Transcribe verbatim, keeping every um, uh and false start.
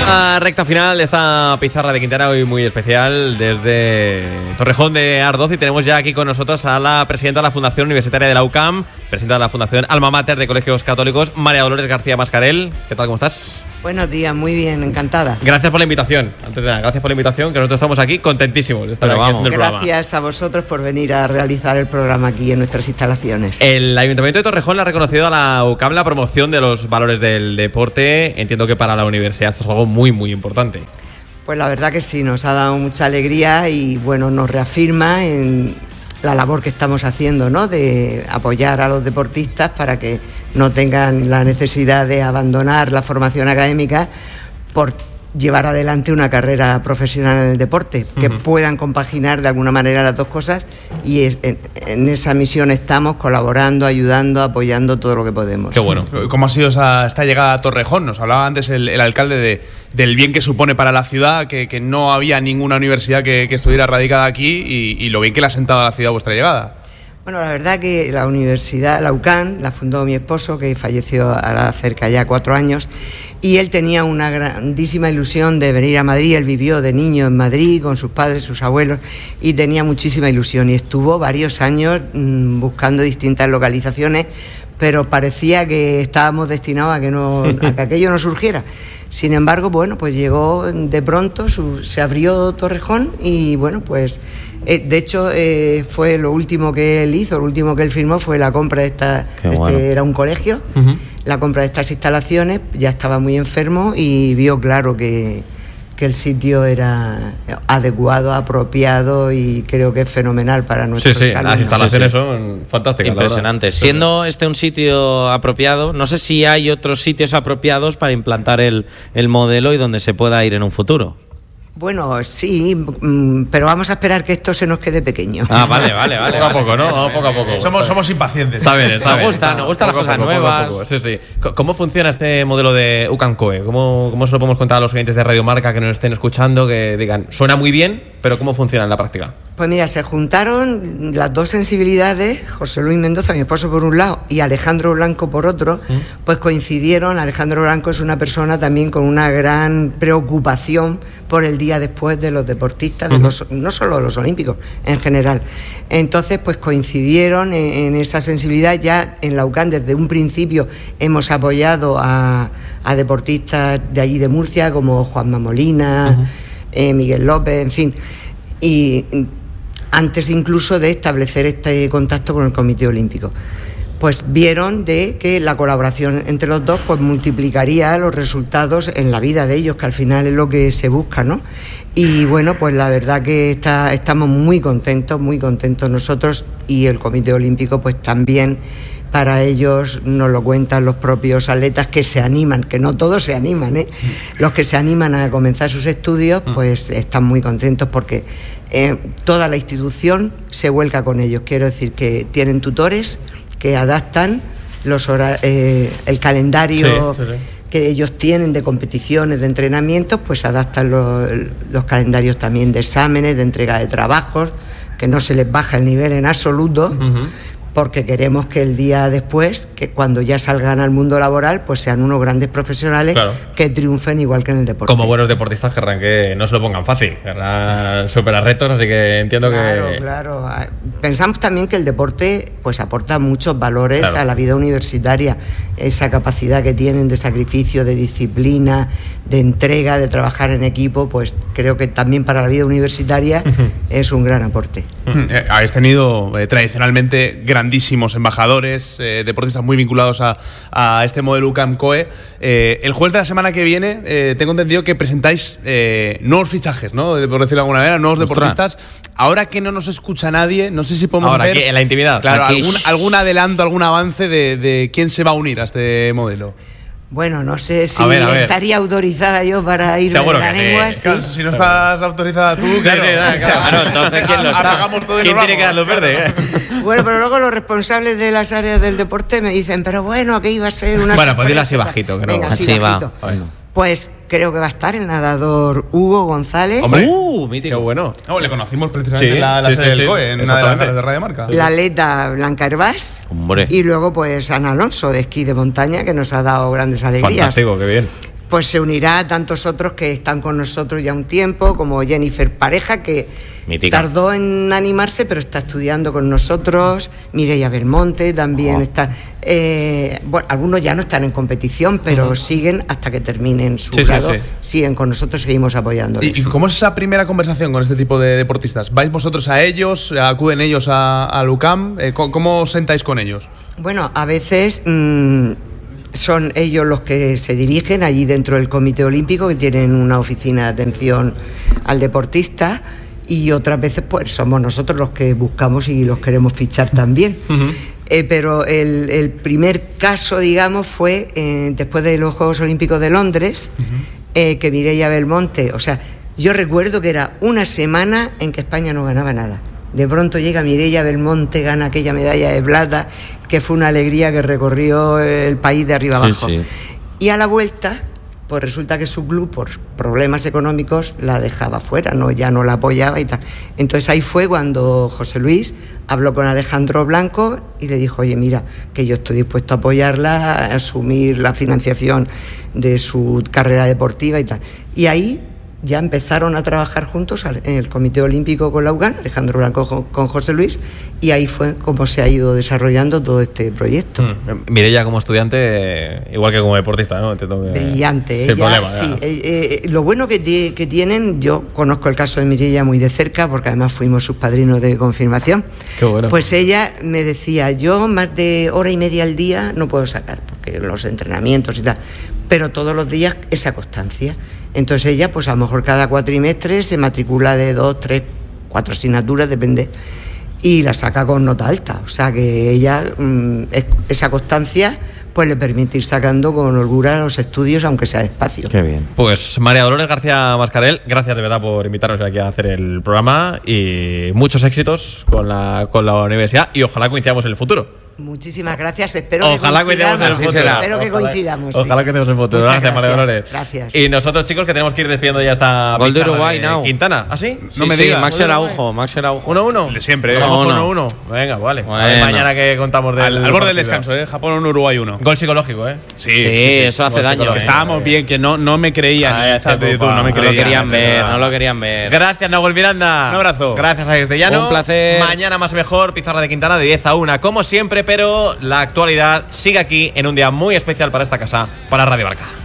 La recta final de esta pizarra de Quintana, hoy muy especial, desde Torrejón de Ardoz, y tenemos ya aquí con nosotros a la presidenta de la Fundación Universitaria de la U C A M, presidenta de la Fundación Alma Mater de Colegios Católicos, María Dolores García Mascarell. ¿Qué tal, cómo estás? Buenos días, muy bien, encantada. Gracias por la invitación. Antes de nada, gracias por la invitación, que nosotros estamos aquí contentísimos de estar aquí haciendo el programa. Gracias a vosotros por venir a realizar el programa aquí en nuestras instalaciones. El Ayuntamiento de Torrejón le ha reconocido a la U C A M la promoción de los valores del deporte. Entiendo que para la universidad esto es algo muy, muy importante. Pues la verdad que sí, nos ha dado mucha alegría y bueno, nos reafirma en la labor que estamos haciendo, ¿no?, de apoyar a los deportistas para que no tengan la necesidad de abandonar la formación académica por llevar adelante una carrera profesional en el deporte, que uh-huh. puedan compaginar de alguna manera las dos cosas, y es, en, en esa misión estamos colaborando, ayudando, apoyando todo lo que podemos. Qué bueno. ¿Cómo ha sido esa, esta llegada a Torrejón? Nos hablaba antes el, el alcalde de, del bien que supone para la ciudad, que, que no había ninguna universidad que, que estuviera radicada aquí, y, y lo bien que le ha sentado a la ciudad vuestra llegada. Bueno, la verdad que la universidad, la U C A M, la fundó mi esposo, que falleció ahora cerca ya cuatro años, y él tenía una grandísima ilusión de venir a Madrid. Él vivió de niño en Madrid con sus padres, sus abuelos, y tenía muchísima ilusión, y estuvo varios años mmm, buscando distintas localizaciones, pero parecía que estábamos destinados a que, no, a que aquello no surgiera. Sin embargo, bueno, pues llegó de pronto, su, se abrió Torrejón y bueno, pues eh, de hecho eh, fue lo último que él hizo, lo último que él firmó fue la compra de esta, este bueno. era un colegio, uh-huh. la compra de estas instalaciones. Ya estaba muy enfermo y vio claro que, que el sitio era adecuado, apropiado, y creo que es fenomenal para nuestros sí, sí, alumnos. Las instalaciones sí, sí. son fantásticas. Impresionantes. Siendo este un sitio apropiado, no sé si hay otros sitios apropiados para implantar el, el modelo y donde se pueda ir en un futuro. Bueno, sí, pero vamos a esperar que esto se nos quede pequeño. Ah, vale, vale, vale. Poco a poco, ¿no? Vamos poco a poco. Somos, somos impacientes. Está bien, está nos bien. gusta, nos gustan las cosas poco, nuevas. poco, poco. Sí, sí. ¿Cómo funciona este modelo de U C A M COE? ¿Cómo, ¿Cómo se lo podemos contar a los oyentes de Radio Marca que nos estén escuchando, que digan, suena muy bien, pero cómo funciona en la práctica? Pues mira, se juntaron las dos sensibilidades, José Luis Mendoza, mi esposo por un lado, y Alejandro Blanco por otro, ¿Mm? pues coincidieron. Alejandro Blanco es una persona también con una gran preocupación por el día después de los deportistas, de los, no solo de los olímpicos, en general. Entonces, pues coincidieron en, en esa sensibilidad. Ya en la U C A M desde un principio hemos apoyado a, a deportistas de allí de Murcia, como Juanma Molina, uh-huh. eh, Miguel López, en fin, y antes incluso de establecer este contacto con el Comité Olímpico. Pues vieron de que la colaboración entre los dos pues multiplicaría los resultados en la vida de ellos, que al final es lo que se busca, ¿no? Y bueno, pues la verdad que está, estamos muy contentos, muy contentos nosotros, y el Comité Olímpico pues también. Para ellos nos lo cuentan los propios atletas que se animan, que no todos se animan, ¿eh? Los que se animan a comenzar sus estudios pues están muy contentos porque eh, toda la institución se vuelca con ellos. Quiero decir que tienen tutores que adaptan los hora, eh, el calendario sí, sí, sí. que ellos tienen de competiciones, de entrenamientos, pues adaptan los, los calendarios también de exámenes, de entrega de trabajos, que no se les baja el nivel en absoluto. Uh-huh. Porque queremos que el día después, que cuando ya salgan al mundo laboral, pues sean unos grandes profesionales, claro, que triunfen igual que en el deporte. Como buenos deportistas querrán que no se lo pongan fácil, querrán superar retos, así que entiendo claro, que... Claro, claro. Pensamos también que el deporte pues aporta muchos valores claro. a la vida universitaria, esa capacidad que tienen de sacrificio, de disciplina, de entrega, de trabajar en equipo, pues creo que también para la vida universitaria uh-huh. es un gran aporte. Uh-huh. Eh, habéis tenido eh, tradicionalmente gran grandísimos embajadores, eh, deportistas muy vinculados a, a este modelo U C A M COE. Eh, el jueves de la semana que viene eh, tengo entendido que presentáis eh, nuevos fichajes, ¿no? Por decirlo de alguna manera, nuevos Ostras. deportistas. Ahora que no nos escucha nadie, no sé si podemos Ahora, hacer... aquí, en la intimidad. Claro, aquí. algún, algún adelanto, algún avance de, de quién se va a unir a este modelo. Bueno, no sé si a ver, a ver. estaría autorizada yo para ir Seguro de la que lengua. sí. Sí. Claro, si no estás autorizada tú, claro, claro, sí, claro, claro, entonces ¿quién lo está? ¿Quién tiene que dar luz verde? Bueno, pero luego los responsables de las áreas del deporte me dicen, pero bueno, que iba a ser una... Bueno, pues dilo así bajito, que no. Venga, así bajito. va. Bueno. Pues creo que va a estar el nadador Hugo González. Hombre, uh, mítico. Qué bueno. No, le conocimos precisamente Sí, en la, la sí, sede sí, del sí. COE, en una de las de Radio Marca. La atleta Blanca Hervás. Hombre. Y luego pues Ana Alonso de esquí de montaña, que nos ha dado grandes alegrías. Fantástico, qué bien. pues se unirá a tantos otros que están con nosotros ya un tiempo, como Jennifer Pareja, que Mítica. Tardó en animarse, pero está estudiando con nosotros. Mireia Belmonte también oh. está. Eh, bueno, algunos ya no están en competición, pero uh-huh. siguen hasta que terminen su sí, grado. Sí, sí. Siguen con nosotros, seguimos apoyándoles. ¿Y, ¿Y cómo es esa primera conversación con este tipo de deportistas? ¿Vais vosotros a ellos? ¿Acuden ellos a, al U C A M? Eh, ¿Cómo, cómo os sentáis con ellos? Bueno, a veces mmm, son ellos los que se dirigen allí dentro del Comité Olímpico, que tienen una oficina de atención al deportista. Y otras veces pues somos nosotros los que buscamos y los queremos fichar también. Uh-huh. Eh, pero el, el primer caso, digamos, fue eh, después de los Juegos Olímpicos de Londres, uh-huh. eh, que Mireia Belmonte, o sea, yo recuerdo que era una semana en que España no ganaba nada. De pronto llega Mireia Belmonte, gana aquella medalla de plata, que fue una alegría que recorrió el país de arriba abajo. Sí, sí. Y a la vuelta, pues resulta que su club, por problemas económicos, la dejaba fuera, no, ya no la apoyaba y tal. Entonces ahí fue cuando José Luis habló con Alejandro Blanco y le dijo, oye, mira, que yo estoy dispuesto a apoyarla, a asumir la financiación de su carrera deportiva y tal. Y ahí ya empezaron a trabajar juntos en el Comité Olímpico con la U C A M, Alejandro Blanco con José Luis, y ahí fue como se ha ido desarrollando todo este proyecto. Mm. Mireia como estudiante, igual que como deportista, ¿no? Entiendo que brillante. Sin ella, problema, sí, eh, eh, lo bueno que, t- que tienen, yo conozco el caso de Mireia muy de cerca, porque además fuimos sus padrinos de confirmación. Qué bueno. Pues ella me decía, yo más de hora y media al día no puedo sacar, porque los entrenamientos y tal, pero todos los días esa constancia. Entonces ella, pues a lo mejor cada cuatrimestre se matricula de dos, tres, cuatro asignaturas, depende, y la saca con nota alta. O sea que ella, mmm, es, esa constancia, pues le permite ir sacando con holgura los estudios, aunque sea despacio. Qué bien. Pues María Dolores García Mascarell, gracias de verdad por invitarnos aquí a hacer el programa y muchos éxitos con la, con la universidad y ojalá coincidamos en el futuro. Muchísimas gracias, espero ojalá que coincidamos en el futuro. Espero que ojalá, coincidamos. Ojalá sí. que coincidamos en el futuro. Gracias, gracias, María Dolores. Gracias. Y nosotros, chicos, que tenemos que ir despidiendo ya esta gol de Uruguay, now. Quintana. ¿Ah, sí? No sí, me sí, digas. Maxi Araujo, Maxi Araujo. uno uno. El de siempre, ¿eh? Vamos uno uno. Venga, vale. Bueno. A ver, mañana que contamos del Al, al borde del descanso, ¿eh? Japón uno, Uruguay uno. Gol psicológico, ¿eh? Sí, sí, sí, sí. eso hace daño. Que estábamos bien, que no, no me creían. Ah, en el chat de YouTube, no me no creían. lo querían ver, no lo querían ver. Gracias, Nahuel Miranda. Un abrazo. Gracias, Alex de Llano. Un placer. Mañana más mejor, pizarra de Quintana de diez a una, como siempre, pero la actualidad sigue aquí en un día muy especial para esta casa, para Radio Marca.